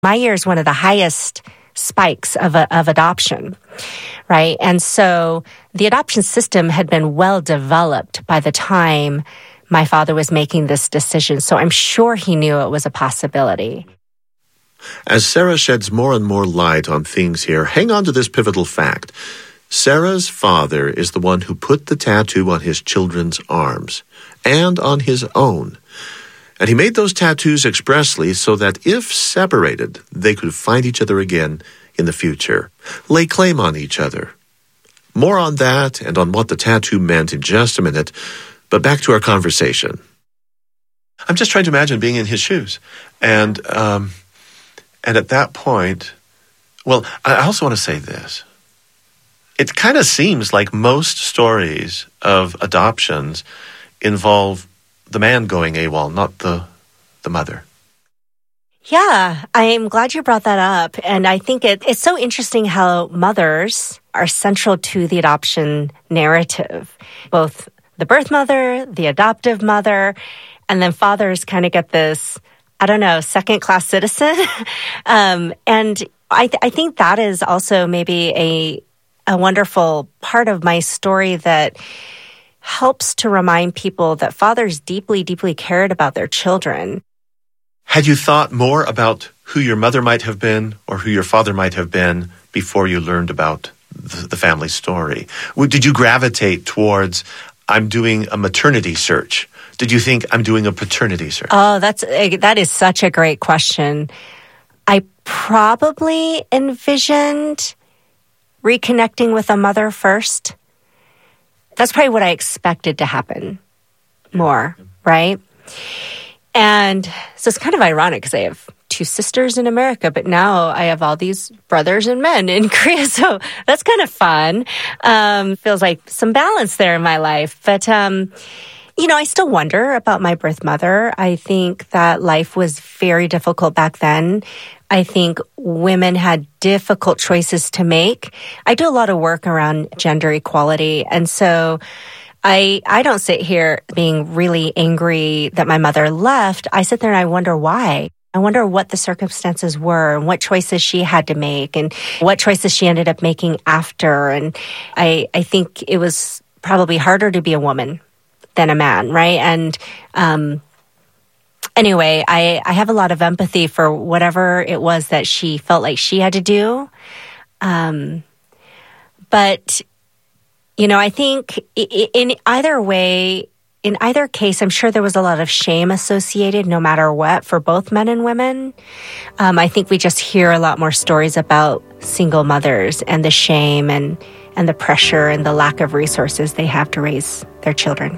My year is one of the highest spikes of adoption, right? And so the adoption system had been well developed by the time my father was making this decision. So I'm sure he knew it was a possibility. As Sarah sheds more and more light on things here, hang on to this pivotal fact. Sarah's father is the one who put the tattoo on his children's arms and on his own. And he made those tattoos expressly so that if separated, they could find each other again in the future, lay claim on each other. More on that and on what the tattoo meant in just a minute, but back to our conversation. I'm just trying to imagine being in his shoes. And at that point, well, I also want to say this. It kind of seems like most stories of adoptions involve the man going AWOL, not the mother. Yeah, I'm glad you brought that up. And I think it's so interesting how mothers are central to the adoption narrative. Both the birth mother, the adoptive mother, and then fathers kind of get this, I don't know, second-class citizen. And I think that is also maybe a wonderful part of my story that helps to remind people that fathers deeply, deeply cared about their children. Had you thought more about who your mother might have been or who your father might have been before you learned about the family story? Did you gravitate towards, I'm doing a maternity search? Did you think, I'm doing a paternity search? Oh, that is such a great question. I probably envisioned reconnecting with a mother first. That's probably what I expected to happen more, right? And so it's kind of ironic because I have two sisters in America, but now I have all these brothers and men in Korea. So that's kind of fun. Feels like some balance there in my life. But, I still wonder about my birth mother. I think that life was very difficult back then. I think women had difficult choices to make. I do a lot of work around gender equality. And so I don't sit here being really angry that my mother left. I sit there and I wonder why. I wonder what the circumstances were and what choices she had to make and what choices she ended up making after. And I think it was probably harder to be a woman than a man, right? And anyway, I have a lot of empathy for whatever it was that she felt like she had to do. But I think in either way, in either case, I'm sure there was a lot of shame associated no matter what for both men and women. I think we just hear a lot more stories about single mothers and the shame and the pressure and the lack of resources they have to raise their children.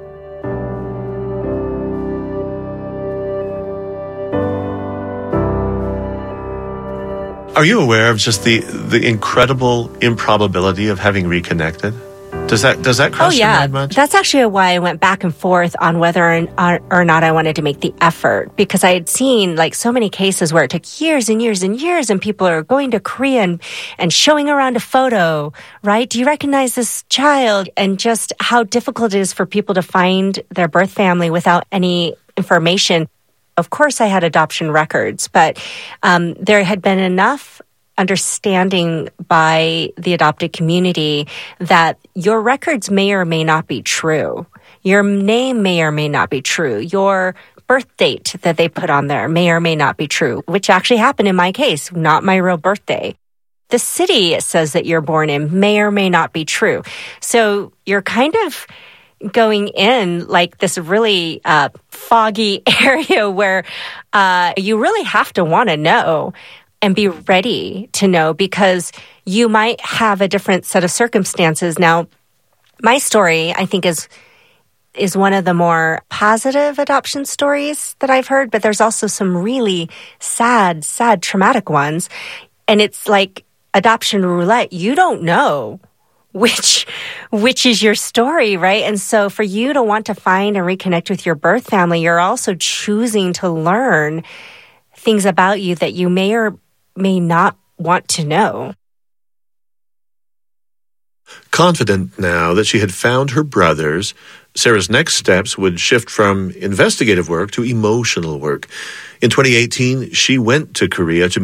Are you aware of just the incredible improbability of having reconnected? Does that cross your mind much? That's actually why I went back and forth on whether or not I wanted to make the effort, because I had seen so many cases where it took years and years and years and people are going to Korea and showing around a photo, right? Do you recognize this child? And just how difficult it is for people to find their birth family without any information. Of course, I had adoption records, but there had been enough understanding by the adopted community that your records may or may not be true. Your name may or may not be true. Your birth date that they put on there may or may not be true, which actually happened in my case, not my real birthday. The city it says that you're born in may or may not be true. So you're kind of going in like this really foggy area where you really have to want to know and be ready to know, because you might have a different set of circumstances. Now, my story, I think, is one of the more positive adoption stories that I've heard, but there's also some really sad, traumatic ones. And it's like adoption roulette. You don't know which is your story, right? And so for you to want to find and reconnect with your birth family, you're also choosing to learn things about you that you may or may not want to know. Confident now that she had found her brothers, Sarah's next steps would shift from investigative work to emotional work. In 2018, she went to Korea to